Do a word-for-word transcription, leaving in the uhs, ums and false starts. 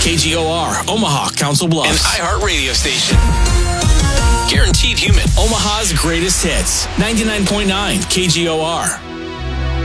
K G O R, Omaha, Council Bluffs. An iHeart radio station. Guaranteed human. Omaha's greatest hits. ninety-nine point nine K G O R.